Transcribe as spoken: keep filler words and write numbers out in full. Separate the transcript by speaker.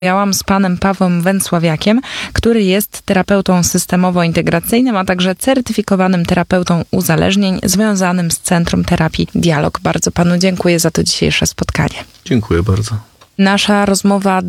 Speaker 1: Rozmawiałam z panem Pawłem Węcławiakiem, który jest terapeutą systemowo-integracyjnym, a także certyfikowanym terapeutą uzależnień związanym z Centrum Terapii Dialog. Bardzo panu dziękuję za to dzisiejsze spotkanie.
Speaker 2: Dziękuję bardzo.
Speaker 1: Nasza rozmowa